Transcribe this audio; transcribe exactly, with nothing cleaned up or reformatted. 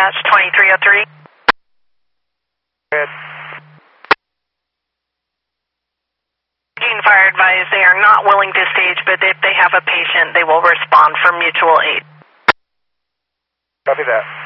Dispatch twenty-three oh three. Good. Fire advised they are not willing to stage, but if they have a patient, they will respond for mutual aid. Copy that.